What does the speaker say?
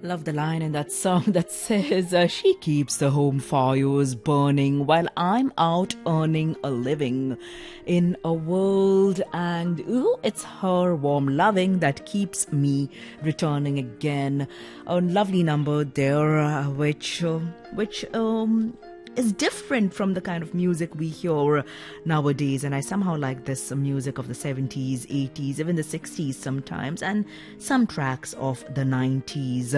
Love the line in that song that says, she keeps the home fires burning while I'm out earning a living in a world, and ooh, it's her warm loving that keeps me returning again. A lovely number there, which is different from the kind of music we hear nowadays, and I somehow like this music of the 70s, 80s, even the 60s sometimes, and some tracks of the 90s.